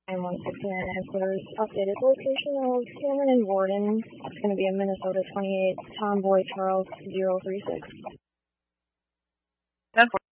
916 headquarters. Updated location of Cameron and Warden. It's going to be in Minnesota 28, Tomboy Charles 036.